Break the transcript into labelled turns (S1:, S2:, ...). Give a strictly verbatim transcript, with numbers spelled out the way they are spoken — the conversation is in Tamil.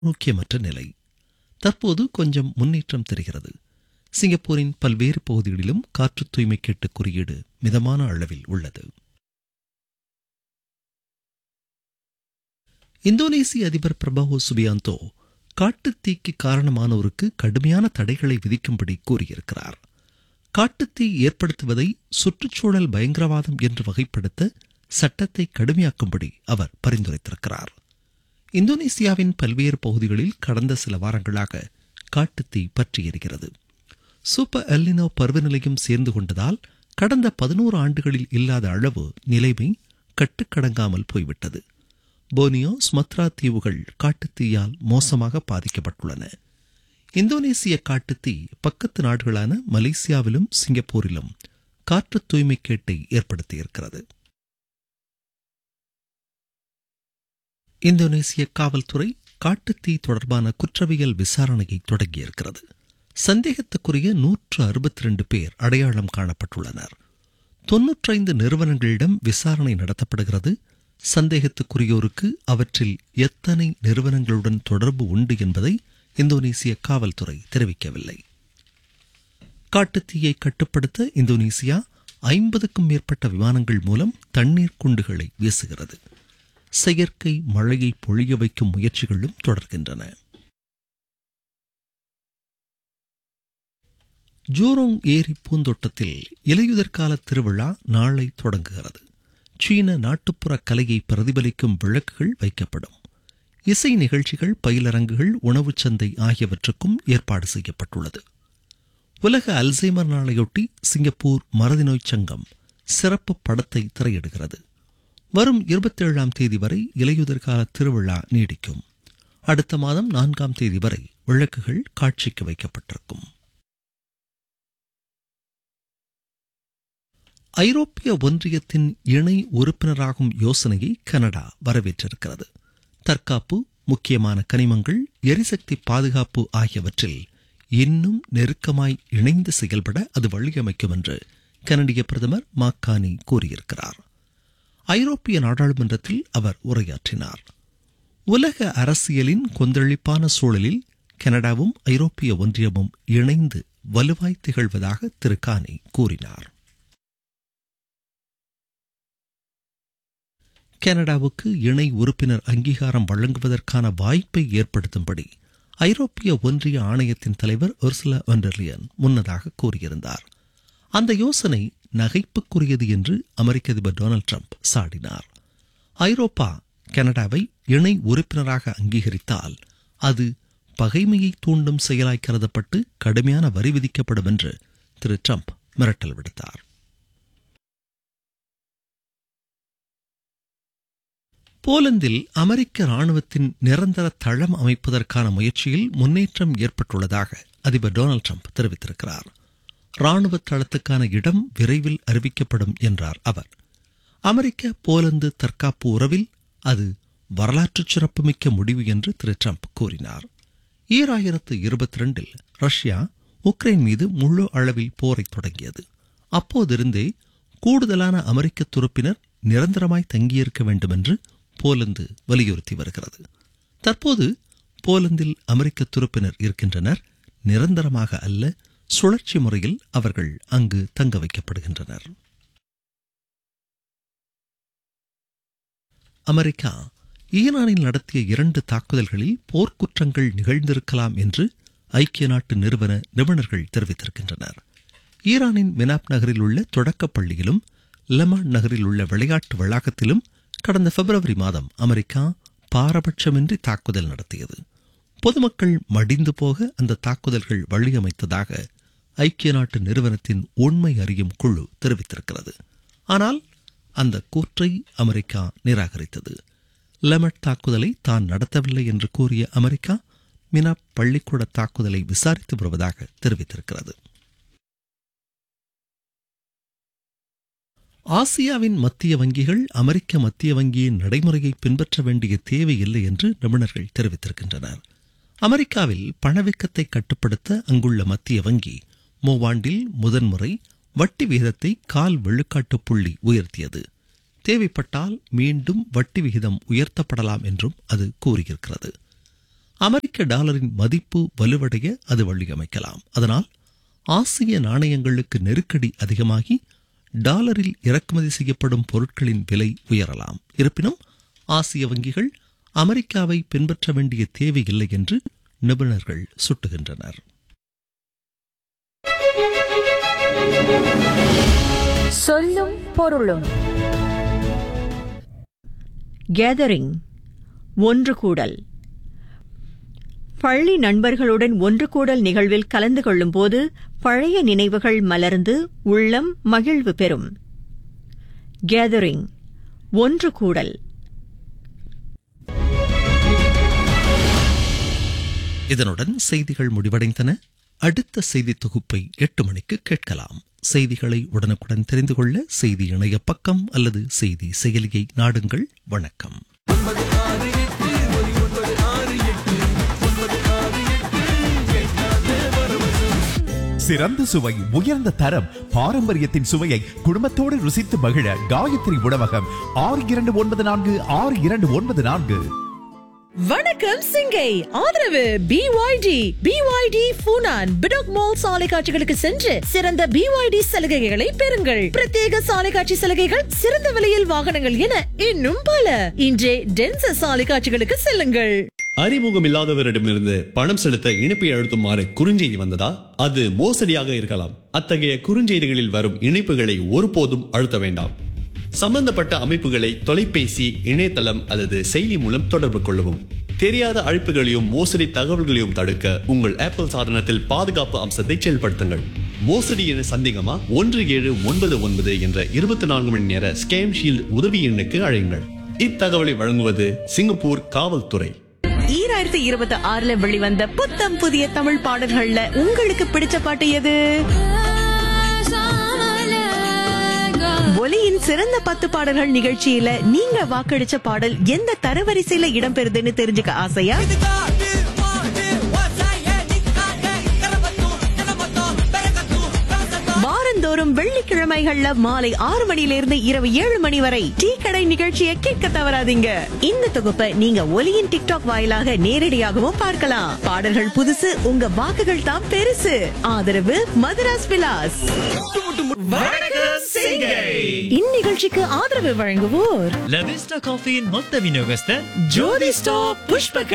S1: முக்கியமற்ற நிலை. தற்போது கொஞ்சம் முன்னேற்றம் தெரிகிறது. சிங்கப்பூரின் பல்வேறு பகுதிகளிலும் காற்று தூய்மை கேட்டு குறியீடு மிதமான அளவில் உள்ளது. இந்தோனேசிய அதிபர் பிரபாவோ சுபியாந்தோ காட்டுத்தீக்கு காரணமானோருக்கு கடுமையான தடைகளை விதிக்கும்படி கூறியிருக்கிறார். காட்டுத்தீ ஏற்படுத்துவதை சுற்றுச்சூழல் பயங்கரவாதம் என்று வகைப்படுத்த சட்டத்தை கடுமையாக்கும்படி அவர் பரிந்துரைத்திருக்கிறார். இந்தோனேசியாவின் பல்வேறு பகுதிகளில் கடந்த சில வாரங்களாக காட்டுத்தீ பற்றி எரிகிறது. சூப்பர் எல்னினோ பருவநிலையும் சேர்ந்து கொண்டதால் கடந்த பதினோரு ஆண்டுகளில் இல்லாத அளவு நிலைமை கட்டுக்கடங்காமல் போய்விட்டது. போனியோ, சுமத்ரா தீவுகள் காட்டுத்தீயால் மோசமாக பாதிக்கப்பட்டுள்ளன. இந்தோனேசிய காட்டுத்தீ பக்கத்து நாடுகளான மலேசியாவிலும் சிங்கப்பூரிலும் காற்று தூய்மை கேட்டை ஏற்படுத்தியிருக்கிறது. இந்தோனேசிய காவல்துறை காட்டுத்தீ தொடர்பான குற்றவியல் விசாரணையை தொடங்கியிருக்கிறது. சந்தேகத்துக்குரிய நூற்று அறுபத்தி ரெண்டு பேர் அடையாளம் காணப்பட்டுள்ளனர். தொன்னூற்றைந்து நிறுவனங்களிடம் விசாரணை நடத்தப்படுகிறது. சந்தேகத்துக்குரியோருக்கு அவற்றில் எத்தனை நிறுவனங்களுடன் தொடர்பு உண்டு என்பதை இந்தோனேசிய காவல்துறை தெரிவிக்கவில்லை. காட்டுத்தீயை கட்டுப்படுத்த இந்தோனேசியா ஐம்பதுக்கும் மேற்பட்ட விமானங்கள் மூலம் தண்ணீர் குண்டுகளை வீசுகிறது. செயற்கை மழையை பொழிய வைக்கும் முயற்சிகளும் தொடர்கின்றன. ஜூரோங் ஏரி பூந்தோட்டத்தில் இலையுதிர்கால திருவிழா நாளை தொடங்குகிறது. சீன நாட்டுப்புற கலையை பிரதிபலிக்கும் விளக்குகள் வைக்கப்படும். இசை நிகழ்ச்சிகள், பயிலரங்குகள், உணவுச் சந்தை ஆகியவற்றுக்கும் ஏற்பாடு செய்யப்பட்டுள்ளது. உலக அல்சைமர் நாளையொட்டி சிங்கப்பூர் மறதிநோய் சங்கம் சிறப்பு படத்தை திரையிடுகிறது. வரும் இருபத்தேழாம் தேதி வரை இலையுதிர்கால திருவிழா நீடிக்கும். அடுத்த மாதம் நான்காம் தேதி வரை விளக்குகள் காட்சிக்கு வைக்கப்பட்டிருக்கும். ஐரோப்பிய ஒன்றியத்தின் இணை உறுப்பினராகும் யோசனையை கனடா வரவேற்றிருக்கிறது. தற்காப்பு, முக்கியமான கனிமங்கள், எரிசக்தி பாதுகாப்பு ஆகியவற்றில் இன்னும் நெருக்கமாய் இணைந்து செயல்பட அது வழியமைக்கும் என்று கனடிய பிரதமர் மாக்கானி கூறியிருக்கிறார். ஐரோப்பிய நாடாளுமன்றத்தில் அவர் உரையாற்றினார். உலக அரசியலின் கொந்தளிப்பான சூழலில் கனடாவும் ஐரோப்பிய ஒன்றியமும் இணைந்து வலுவாய் திகழ்வதாக திரு கானி கூறினார். கனடாவுக்கு இணை உறுப்பினர் அங்கீகாரம் வழங்குவதற்கான வாய்ப்பை ஏற்படுத்தும்படி ஐரோப்பிய ஒன்றிய ஆணையத்தின் தலைவர் உர்சுலா வான் டெர் லியன் முன்னதாக கூறியிருந்தார். அந்த யோசனை நகைப்புக்குரியது என்று அமெரிக்க அதிபர் டொனால்டு டிரம்ப் சாடினார். ஐரோப்பா கனடாவை இணை உறுப்பினராக அங்கீகரித்தால் அது பகைமையை தூண்டும் செயலாய் கருதப்பட்டு கடுமையான வரி விதிக்கப்படும் என்று திரு டிரம்ப் மிரட்டல் விடுத்தார். போலந்தில் அமெரிக்க ராணுவத்தின் நிரந்தர தளம் அமைப்பதற்கான முயற்சியில் முன்னேற்றம் ஏற்பட்டுள்ளதாக அதிபர் டொனால்டு டிரம்ப் தெரிவித்திருக்கிறார். ராணுவ தளத்துக்கான இடம் விரைவில் அறிவிக்கப்படும் என்றார் அவர். அமெரிக்க போலந்து தற்காப்பு உறவில் அது வரலாற்று சிறப்புமிக்க முடிவு என்று திரு டிரம்ப் கூறினார். ஈராயிரத்து இருபத்தி ரெண்டில் ரஷ்யா உக்ரைன் மீது முழு அளவில் போரை தொடங்கியது. அப்போதிருந்தே கூடுதலான அமெரிக்க துருப்பினர் நிரந்தரமாய் தங்கியிருக்க வேண்டும் என்று போலந்து வலியுறுத்தி வருகிறது. தற்போது போலந்தில் அமெரிக்க துருப்பினர் இருக்கின்றனர். நிரந்தரமாக அல்ல, சுழற்சி முறையில் அவர்கள் அங்கு தங்க வைக்கப்படுகின்றனர். அமெரிக்கா ஈரானில் நடத்திய இரண்டு தாக்குதல்களில் போர்க்குற்றங்கள் நிகழ்ந்திருக்கலாம் என்று ஐக்கிய நாட்டு நிறுவன நிபுணர்கள் தெரிவித்திருக்கின்றனர். ஈரானின் மினாப் நகரில் உள்ள தொடக்கப் பள்ளியிலும் லெமான் நகரில் உள்ள விளையாட்டு வளாகத்திலும் கடந்த பிப்ரவரி மாதம் அமெரிக்கா பாரபட்சமின்றி தாக்குதல் நடத்தியது. பொதுமக்கள் மடிந்து போக அந்த தாக்குதல்கள் வழியமைத்ததாக ஐக்கிய நாட்டு நிறுவனத்தின் உண்மை அறியும் குழு தெரிவித்திருக்கிறது. ஆனால் அந்த கூற்றை அமெரிக்கா நிராகரித்தது. லெமட் தாக்குதலை தான் நடத்தவில்லை என்று கூறிய அமெரிக்கா மினாப் பள்ளிக்கூட தாக்குதலை விசாரித்து வருவதாக தெரிவித்திருக்கிறது. ஆசியாவின் மத்திய வங்கிகள் அமெரிக்க மத்திய வங்கியின் நடைமுறையை பின்பற்ற வேண்டிய தேவையில்லை என்று நிபுணர்கள் தெரிவித்திருக்கின்றனர். அமெரிக்காவில் பணவீக்கத்தை கட்டுப்படுத்த அங்குள்ள மத்திய வங்கி மூவாண்டில் முதன்முறை வட்டி விகிதத்தை கால் விழுக்காட்டு புள்ளி உயர்த்தியது. தேவைப்பட்டால் மீண்டும் வட்டி விகிதம் உயர்த்தப்படலாம் என்றும் அது கூறியிருக்கிறது. அமெரிக்க டாலரின் மதிப்பு வலுவடைய அது வழியமைக்கலாம். அதனால் ஆசிய நாணயங்களுக்கு நெருக்கடி அதிகமாகி டாலரில் இறக்குமதி செய்யப்படும் பொருட்களின் விலை உயரலாம். இருப்பினும் ஆசிய வங்கிகள் அமெரிக்காவை பின்பற்ற வேண்டிய தேவையில்லை என்று நிபுணர்கள் சுட்டுகின்றனர்.
S2: சொல்லும் பொருளும். கேதரிங், ஒன்று கூடல். பள்ளி நண்பர்களுடன் ஒன்று கூடல் நிகழ்வில் கலந்து கொள்ளும் போது பழைய நினைவுகள் மலர்ந்து உள்ளம் மகிழ்வு பெறும். கேதரிங், ஒன்று கூடல்.
S1: இதனுடன் செய்திகள் முடிவடைந்தன. அடுத்த செய்தி தொகுப்பை எட்டு மணிக்கு கேட்கலாம். செய்திகளை உடனுக்குடன் தெரிந்து கொள்ள செய்தி இணைய பக்கம் அல்லது செய்தி செயலியை நாடுங்கள். வணக்கம்.
S3: சிறந்த சுவை, உயர்ந்த தரம், பாரம்பரியத்தின் சுவையை குடும்பத்தோடு ருசித்து மகிழ காயத்ரி உணவகம். ஆறு இரண்டு ஒன்பது நான்கு ஆறு இரண்டு ஒன்பது நான்கு.
S4: வணக்கம் சிங்கை. ஆதரவு B Y D. B Y D Funan பிடாக் mall சாலை காட்சிகளுக்கு சென்று சிறந்த பி ஒய் டி சலுகைகளை பெறுங்கள். பிரத்யேக சாலை காட்சி சலுகைகள், சிறந்த விலையில் வாகனங்கள் என இன்னும் பல. இன்றே டென்ச சாலை காட்சிகளுக்கு செல்லுங்கள்.
S5: அறிமுகம் இல்லாதவரிடமிருந்து பணம் செலுத்த இணைப்பை அழுத்துமாறு குறுஞ்செய்தி வந்ததா? அது மோசடியாக இருக்கலாம். அத்தகைய குறுஞ்செய்திகளில் வரும் இணைப்புகளை ஒருபோதும் அழுத்த வேண்டாம். சம்பந்தப்பட்ட அமைப்புகளை தொலைபேசி, இணையதளம் அல்லது செயலி மூலம் தொடர்பு கொள்ளவும். தெரியாத அழைப்புகளையும் மோசடி தகவல்களையும் தடுக்க உங்கள் ஆப்பிள் சாதனத்தில் பாதுகாப்பு அம்சத்தை செயல்படுத்துங்கள். மோசடி என சந்தேகமா? ஒன்று ஏழு ஒன்பது ஒன்பது என்ற இருபத்தி நான்கு மணி நேர ஸ்கேம் ஷீல்ட் உதவி எண்ணுக்கு அழையுங்கள். இத்தகவலை வழங்குவது சிங்கப்பூர் காவல்துறை.
S4: ஈராயிரத்தி இருபத்தி ஆறுல வெளிவந்த புத்தம் புதிய தமிழ் பாடல்கள்ல உங்களுக்கு பிடிச்ச பாட்டு எது? ஒலியின் சிறந்த பத்து பாடல்கள் நிகழ்ச்சியில நீங்க வாக்களிச்ச பாடல் எந்த தரவரிசையில இடம்பெறுதுன்னு தெரிஞ்சுக்க ஆசையா? வாரந்தோறும் வெள்ளிக்கிழமைகள்ல மாலை ஆறு மணியிலிருந்து இரவு ஏழு மணி வரை டீ கடை நிகழ்ச்சியை கேட்க தவறாதீங்க. இந்த தொகுப்பை நீங்க ஒலியின் டிக்டாக் வாயிலாக நேரடியாகவும் பார்க்கலாம். பாடல்கள் புதுசு, உங்க வாக்குகள் தான் பெருசு. ஆதரவு மதுராஸ் விலாஸ். இந்நிகழ்ச்சிக்கு ஆதரவு வழங்குவோர்
S6: லவிஸ்டா காஃபியின் மொத்த விநியோகஸ்தர்
S4: ஜோதி ஸ்டாப் புஷ்ப